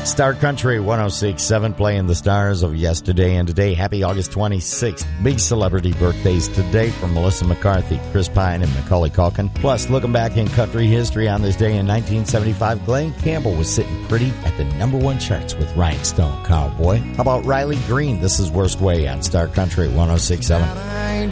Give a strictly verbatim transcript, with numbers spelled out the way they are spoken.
Star Country one oh six point seven playing the stars of yesterday and today. Happy August twenty-sixth. Big celebrity birthdays today from Melissa McCarthy, Chris Pine, and Macaulay Culkin. Plus, looking back in country history on this day in nineteen seventy-five, Glenn Campbell was sitting pretty at the number one charts with Rhinestone Cowboy. How about Riley Green? This is Worst Way on Star Country one oh six point seven.